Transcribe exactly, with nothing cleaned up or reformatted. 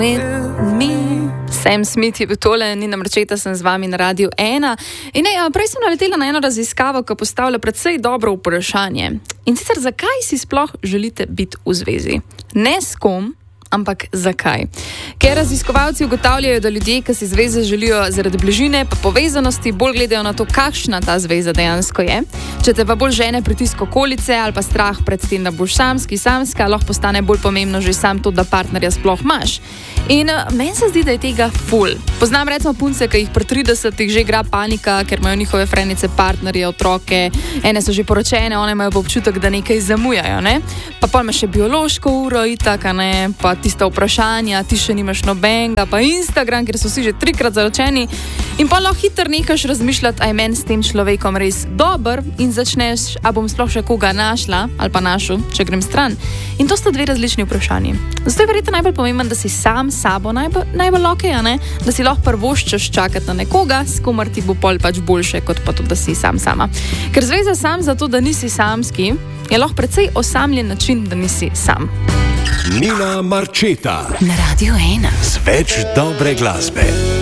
Mi, Sam Smith je bil tole, Nina Marčeta, sem z vami na Radiu ena. In ne, prej sem naletela na eno raziskavo, ki postavlja predvsej dobro vprašanje. In sicer, zakaj si sploh želite biti v zvezi? Ne s kom, ampak zakaj? Ker raziskovalci ugotavljajo, da ljudje, ki si zveze želijo zaradi bližine pa povezanosti, bolj gledajo na to, kakšna ta zveza dejansko je. Če te pa bolj žene pritisk okolice ali pa strah pred tem, da boš samski, samska, lahko postane bolj pomembno že sam to, da partnerja sploh imaš. In uh, meni se zdi, da je tega ful. Poznam recimo punce, ki jih pri tridesetih že igra panika, ker imajo njihove frenice, partnerje, otroke, ene so že poročene, one imajo občutek, da nekaj zamujajo, ne? Pa pol imaš še biološko uro, itak, ne? Pa tista vprašanja, ti še nimaš nobenega, pa Instagram, ker so vsi že trikrat zaročeni. In pa lahko hitro nekaš razmišljati, a je meni s tem človekom res dober in začneš, a bom sploh še koga našla ali pa našel, če grem stran. In to sta dve različni vprašanji. Zato je verjetno najbolj pomembno, da si sam sabo najbolj, najbolj okej, ne? Da si lahko prvoščeš čakati na nekoga, s komer ti bo pol pač boljše, kot pa to, da si sam sama. Ker zveza sam zato, da nisi samski, je lahko precej osamljen način, da nisi sam. Nina Marčeta na Radiu ena. Z več dobre glasbe.